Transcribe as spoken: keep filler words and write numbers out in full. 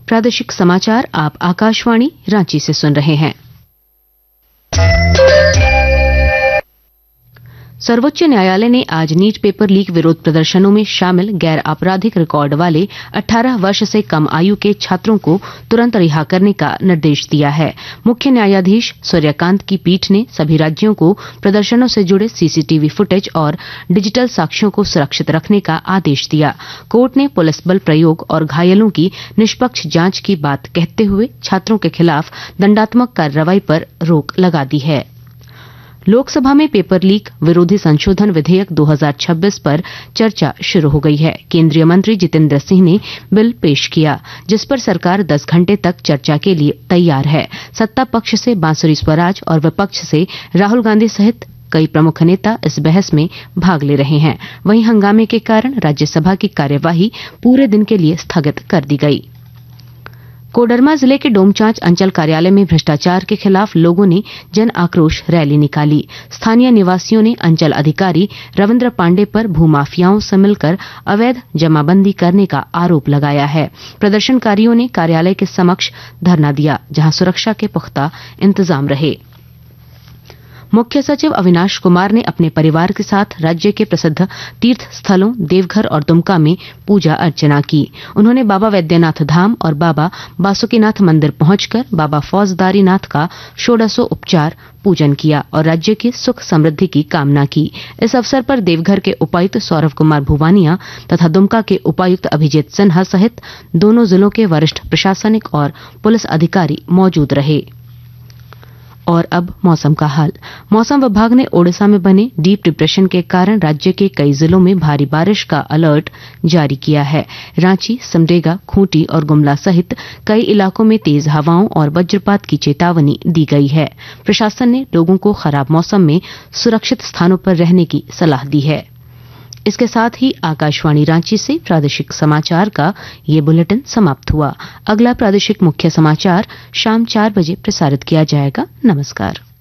प्रादेशिक समाचार आप आकाशवाणी रांची से सुन रहे हैं। सर्वोच्च न्यायालय ने आज नीट पेपर लीक विरोध प्रदर्शनों में शामिल गैर आपराधिक रिकॉर्ड वाले अठारह वर्ष से कम आयु के छात्रों को तुरंत रिहा करने का निर्देश दिया है। मुख्य न्यायाधीश सूर्यकांत की पीठ ने सभी राज्यों को प्रदर्शनों से जुड़े सीसीटीवी फुटेज और डिजिटल साक्ष्यों को सुरक्षित रखने का आदेश दिया। कोर्ट ने पुलिस बल प्रयोग और घायलों की निष्पक्ष जांच की बात कहते हुए छात्रों के खिलाफ दंडात्मक कार्रवाई पर रोक लगा दी है। लोकसभा में पेपर लीक विरोधी संशोधन विधेयक दो हज़ार छब्बीस पर चर्चा शुरू हो गई है। केंद्रीय मंत्री जितेंद्र सिंह ने बिल पेश किया, जिस पर सरकार दस घंटे तक चर्चा के लिए तैयार है। सत्ता पक्ष से बांसुरी स्वराज और विपक्ष से राहुल गांधी सहित कई प्रमुख नेता इस बहस में भाग ले रहे हैं। वहीं हंगामे के कारण राज्यसभा की कार्यवाही पूरे दिन के लिए स्थगित कर दी गई। कोडरमा जिले के डोमचांच अंचल कार्यालय में भ्रष्टाचार के खिलाफ लोगों ने जन आक्रोश रैली निकाली। स्थानीय निवासियों ने अंचल अधिकारी रविंद्र पांडे पर भूमाफियाओं से मिलकर अवैध जमाबंदी करने का आरोप लगाया है। प्रदर्शनकारियों ने कार्यालय के समक्ष धरना दिया, जहां सुरक्षा के पुख्ता इंतजाम रहे। मुख्य सचिव अविनाश कुमार ने अपने परिवार के साथ राज्य के प्रसिद्ध तीर्थ स्थलों देवघर और दुमका में पूजा अर्चना की। उन्होंने बाबा वैद्यनाथ धाम और बाबा बासुकीनाथ मंदिर पहुंचकर बाबा फौजदारी नाथ का षोडशो उपचार पूजन किया और राज्य की सुख समृद्धि की कामना की। इस अवसर पर देवघर के उपायुक्त सौरभ कुमार भुवानिया तथा दुमका के उपायुक्त अभिजीत सिन्हा सहित दोनों जिलों के वरिष्ठ प्रशासनिक और पुलिस अधिकारी मौजूद रहे। और अब मौसम का हाल। मौसम विभाग ने ओडिशा में बने डीप डिप्रेशन के कारण राज्य के कई जिलों में भारी बारिश का अलर्ट जारी किया है। रांची, सिमडेगा, खूंटी और गुमला सहित कई इलाकों में तेज हवाओं और वज्रपात की चेतावनी दी गई है। प्रशासन ने लोगों को खराब मौसम में सुरक्षित स्थानों पर रहने की सलाह दी है। इसके साथ ही आकाशवाणी रांची से प्रादेशिक समाचार का ये बुलेटिन समाप्त हुआ। अगला प्रादेशिक मुख्य समाचार शाम चार बजे प्रसारित किया जाएगा। नमस्कार।